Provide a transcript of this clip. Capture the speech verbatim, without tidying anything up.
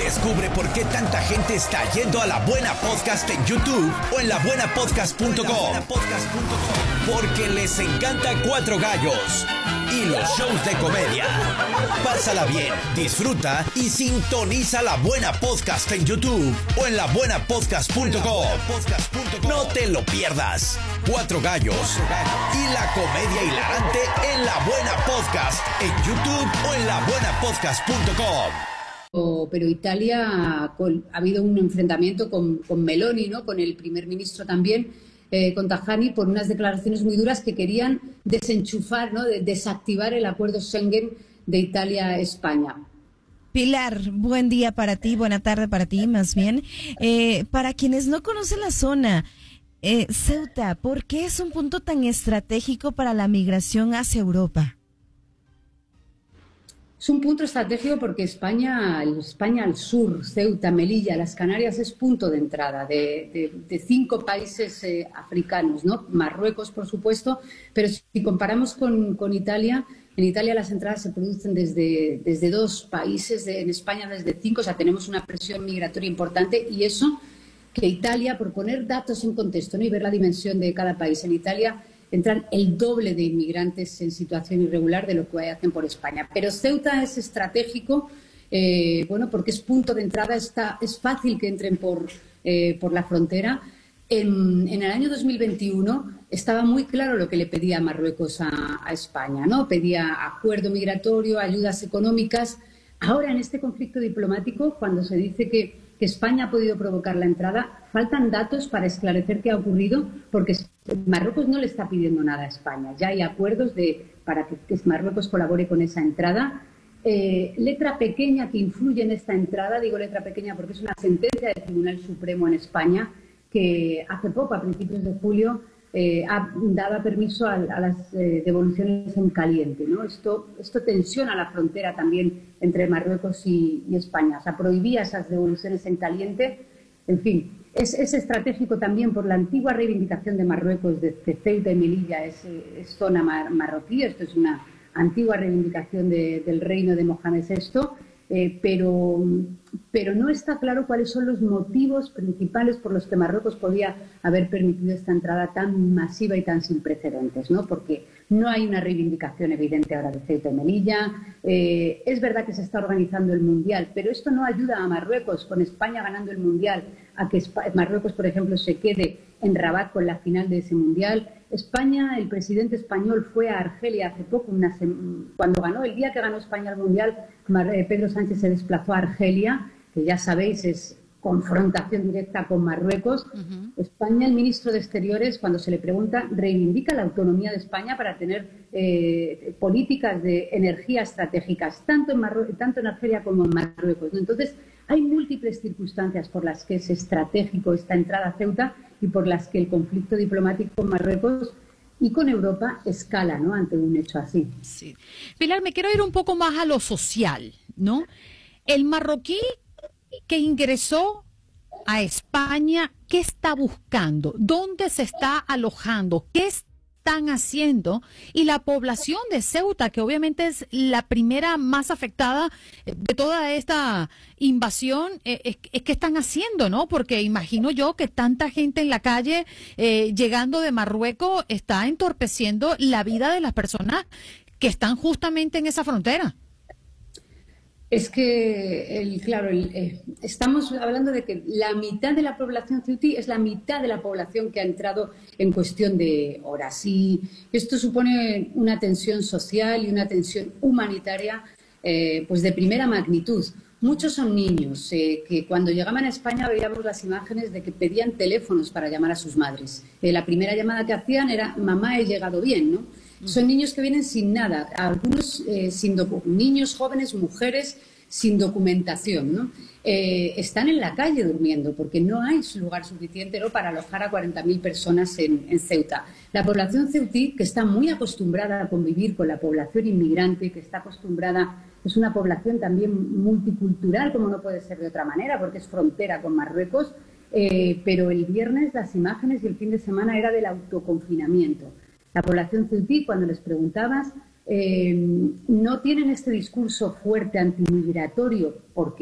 Descubre por qué tanta gente está yendo a La Buena Podcast en YouTube o en la buena podcast punto com. Porque les encanta Cuatro Gallos y los shows de comedia. Pásala bien, disfruta y sintoniza La Buena Podcast en YouTube o en la buena podcast punto com. No te lo pierdas. Cuatro Gallos y la comedia hilarante en La Buena Podcast en YouTube o en la buena podcast punto com. Pero Italia con, ha habido un enfrentamiento con, con Meloni, ¿no? Con el primer ministro también, eh, con Tajani, por unas declaraciones muy duras que querían desenchufar, ¿no? De, desactivar el acuerdo Schengen de Italia-España. Pilar, buen día para ti, buena tarde para ti, más bien. Eh, para quienes no conocen la zona, eh, Ceuta, ¿por qué es un punto tan estratégico para la migración hacia Europa? Es un punto estratégico porque España, España al sur, Ceuta, Melilla, las Canarias, es punto de entrada de, de, de cinco países eh, africanos, ¿no? Marruecos, por supuesto, pero si comparamos con, con Italia, en Italia las entradas se producen desde, desde dos países, de, en España desde cinco, o sea, tenemos una presión migratoria importante y eso que Italia, por poner datos en contexto, ¿no? Y ver la dimensión de cada país, en Italia entran el doble de inmigrantes en situación irregular de lo que hacen por España. Pero Ceuta es estratégico, eh, bueno, porque es punto de entrada, está, es fácil que entren por, eh, por la frontera. En, en el año dos mil veintiuno estaba muy claro lo que le pedía Marruecos a, a España, ¿no? Pedía acuerdo migratorio, ayudas económicas. Ahora, en este conflicto diplomático, cuando se dice que que España ha podido provocar la entrada, faltan datos para esclarecer qué ha ocurrido, porque Marruecos no le está pidiendo nada a España. Ya hay acuerdos de, para que, que Marruecos colabore con esa entrada. Eh, letra pequeña que influye en esta entrada, digo letra pequeña porque es una sentencia del Tribunal Supremo en España que hace poco, a principios de julio, eh, ha dado permiso a, a las eh, devoluciones en caliente, ¿no? Esto, esto tensiona la frontera también entre Marruecos y, y España. O sea, prohibía esas devoluciones en caliente. En fin, es, es estratégico también por la antigua reivindicación de Marruecos de que Ceuta y Melilla es, es zona mar, marroquí. Esto es una antigua reivindicación de, del reino de Mohamed sexto. Eh, pero, pero no está claro cuáles son los motivos principales por los que Marruecos podía haber permitido esta entrada tan masiva y tan sin precedentes, ¿no? Porque no hay una reivindicación evidente ahora de Ceuta y Melilla. Eh, es verdad que se está organizando el Mundial, pero esto no ayuda a Marruecos, con España ganando el Mundial, a que Marruecos, por ejemplo, se quede en Rabat con la final de ese Mundial. España, el presidente español fue a Argelia hace poco, una cuando ganó, el día que ganó España el Mundial, Pedro Sánchez se desplazó a Argelia, que ya sabéis es confrontación directa con Marruecos. Uh-huh. España, el ministro de Exteriores, cuando se le pregunta, reivindica la autonomía de España para tener eh, políticas de energía estratégicas, tanto en, Marru- tanto en Argelia como en Marruecos, ¿no? Entonces, hay múltiples circunstancias por las que es estratégico esta entrada a Ceuta y por las que el conflicto diplomático con Marruecos y con Europa escala, ¿no? Ante un hecho así. Sí. Pilar, me quiero ir un poco más a lo social, ¿no? El marroquí que ingresó a España, ¿qué está buscando? ¿Dónde se está alojando? ¿Qué están haciendo? Y la población de Ceuta, que obviamente es la primera más afectada de toda esta invasión, eh, es, es ¿qué están haciendo, no? Porque imagino yo que tanta gente en la calle eh, llegando de Marruecos está entorpeciendo la vida de las personas que están justamente en esa frontera. Es que, el, claro, el, eh, estamos hablando de que la mitad de la población ceutí es la mitad de la población que ha entrado en cuestión de horas. Y esto supone una tensión social y una tensión humanitaria eh, pues de primera magnitud. Muchos son niños eh, que cuando llegaban a España veíamos las imágenes de que pedían teléfonos para llamar a sus madres. Eh, la primera llamada que hacían era «mamá, he llegado bien», ¿no? Son niños que vienen sin nada, algunos eh, sin docu- niños, jóvenes, mujeres sin documentación, ¿no? Eh, están en la calle durmiendo porque no hay lugar suficiente, ¿no?, para alojar a cuarenta mil personas en, en Ceuta. La población ceutí, que está muy acostumbrada a convivir con la población inmigrante, que está acostumbrada, es una población también multicultural, como no puede ser de otra manera, porque es frontera con Marruecos, eh, pero el viernes las imágenes y el fin de semana era del autoconfinamiento. La población ceutí, cuando les preguntabas, eh, no tienen este discurso fuerte antimigratorio porque